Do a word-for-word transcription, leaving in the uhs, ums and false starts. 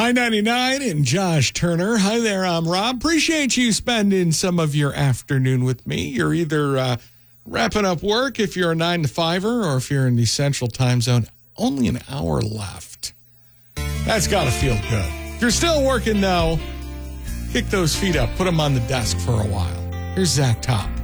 I ninety-nine and Josh Turner. Hi there, I'm Rob. Appreciate you spending some of your afternoon with me. You're either uh, wrapping up work if you're a nine to fiver, or if you're in the central time zone, only an hour left. That's got to feel good. If you're still working, though, kick those feet up, put them on the desk for a while. Here's Zach Top.